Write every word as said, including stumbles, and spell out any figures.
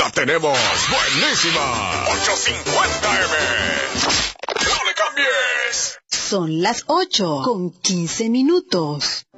la tenemos buenísima. ocho cincuenta eme. ¡No le cambies! Son las ocho con quince minutos.